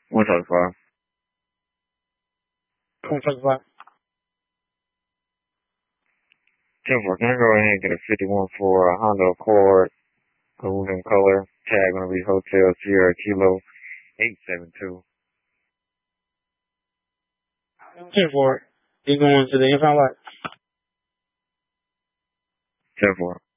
135. 135. 10-4, can I go ahead and get a 51 for a Honda Accord, gold in color, tag gonna be Hotel Sierra Kilo 872. 10-4. You going to the impound lot? 10-4.